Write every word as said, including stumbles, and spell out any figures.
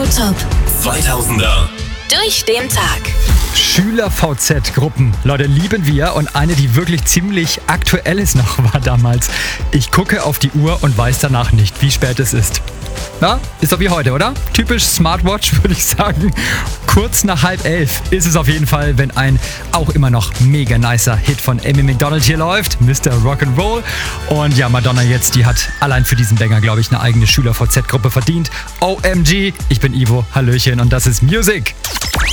Top zweitausender. durch den Tag. Schüler-V Z-Gruppen. Leute, lieben wir. Und eine, die wirklich ziemlich aktuell ist noch, war damals: Ich gucke auf die Uhr und weiß danach nicht, wie spät es ist. Na, ist doch wie heute, oder? Typisch Smartwatch, würde ich sagen. Kurz nach halb elf ist es auf jeden Fall, wenn ein auch immer noch mega nicer Hit von Amy Macdonald hier läuft. Mister Rock'n'Roll. Und ja, Madonna jetzt, die hat allein für diesen Banger, glaube ich, eine eigene Schüler-V Z-Gruppe verdient. O M G, ich bin Ivo, Hallöchen und das ist Music.